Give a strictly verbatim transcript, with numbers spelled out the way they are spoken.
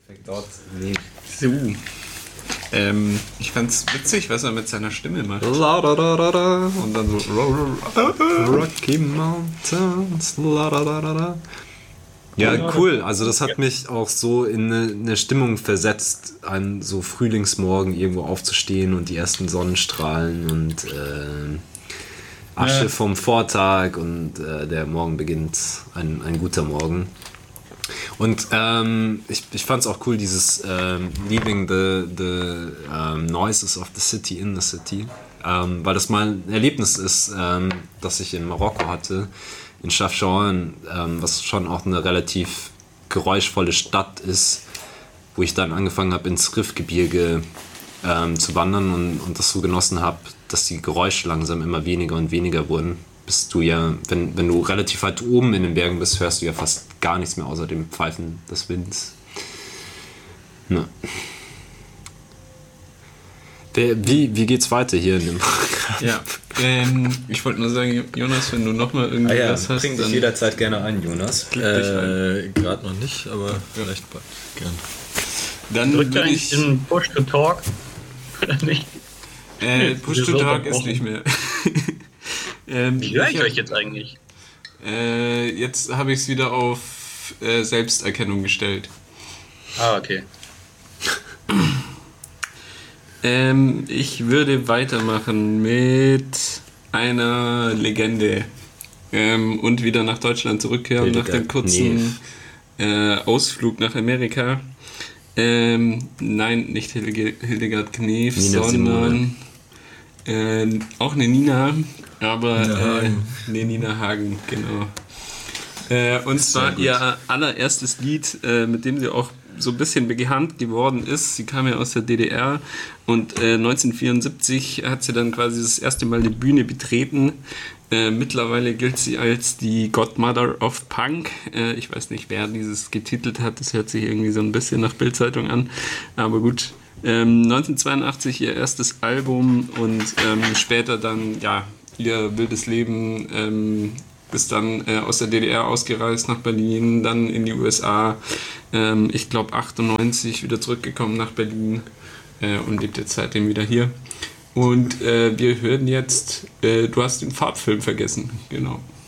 Dort liegt. So. Ähm, ich fand's witzig, was er mit seiner Stimme macht. La, da, da, da, da. Und dann so Rocky Mountains. La, da, da, da, da. Ja, cool. Also das hat mich auch so in eine, eine Stimmung versetzt, an so Frühlingsmorgen irgendwo aufzustehen und die ersten Sonnenstrahlen und äh, Asche ja. vom Vortag und äh, der Morgen beginnt. Ein, ein guter Morgen. Und ähm, ich, ich fand es auch cool, dieses ähm, Leaving the, the um, Noises of the City in the City, ähm, weil das mal ein Erlebnis ist, ähm, das ich in Marokko hatte, in Chafchaouen, ähm, was schon auch eine relativ geräuschvolle Stadt ist, wo ich dann angefangen habe, ins Rifgebirge ähm, zu wandern und, und das so genossen habe, dass die Geräusche langsam immer weniger und weniger wurden. Bist du ja, wenn, wenn du relativ weit oben in den Bergen bist, hörst du ja fast gar nichts mehr außer dem Pfeifen des Winds. Na. Wie, wie geht's weiter hier in dem Ja, ähm, ich wollte nur sagen, Jonas, wenn du nochmal irgendwie ah ja, was hast, bring dich jederzeit gerne ein, Jonas. Äh, Gerade noch nicht, aber vielleicht bald. Gern. Dann Drückt würde eigentlich ich... in Push to Talk? Oder nicht? Äh, Push to Talk ist nicht mehr. ähm, Wie höre ich euch jetzt eigentlich? Äh, jetzt habe ich es wieder auf äh, Selbsterkennung gestellt. Ah, okay. Ähm, ich würde weitermachen mit einer Legende ähm, und wieder nach Deutschland zurückkehren Hildegard nach dem kurzen äh, Ausflug nach Amerika. Ähm, nein, nicht Hilde- Hildegard Knef, Nina sondern äh, auch eine Nina, aber Nina äh, Hagen. nee, Nina Hagen, genau. Äh, und zwar gut. ihr allererstes Lied, äh, mit dem sie auch so ein bisschen bekannt geworden ist. Sie kam ja aus der D D R und äh, neunzehnhundertvierundsiebzig hat sie dann quasi das erste Mal die Bühne betreten. Äh, mittlerweile gilt sie als die Godmother of Punk. Äh, ich weiß nicht, wer dieses getitelt hat. Das hört sich irgendwie so ein bisschen nach Bild-Zeitung an. Aber gut. Ähm, neunzehnhundertzweiundachtzig ihr erstes Album und ähm, später dann ja ihr wildes Leben. Ähm, Ist dann äh, aus der D D R ausgereist nach Berlin, dann in die U S A. Ähm, ich glaube achtundneunzig wieder zurückgekommen nach Berlin äh, und lebt jetzt seitdem wieder hier. Und äh, wir hören jetzt, äh, du hast den Farbfilm vergessen, genau.